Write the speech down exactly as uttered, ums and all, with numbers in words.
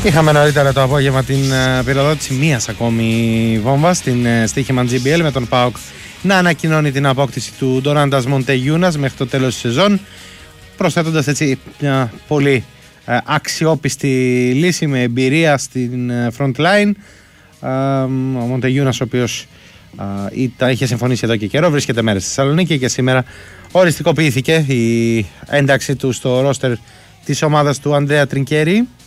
Είχαμε νωρίτερα το απόγευμα την uh, πυροδότηση μίας ακόμη βόμβας στην uh, στοίχημα τζι μπι ελ, με τον ΠΑΟΚ να ανακοινώνει την απόκτηση του Ντοράντας Μοντεγιούνας μέχρι το τέλος της σεζόν, προσθέτοντας έτσι μια πολύ uh, αξιόπιστη λύση με εμπειρία στην uh, front line. Uh, ο Μοντεγιούνας, ο οποίος uh, είχε συμφωνήσει εδώ και καιρό, βρίσκεται μέρες στη Θεσσαλονίκη και σήμερα οριστικοποιήθηκε η ένταξη του στο ρόστερ της ομάδας του Ανδρέα Τρινκέρι.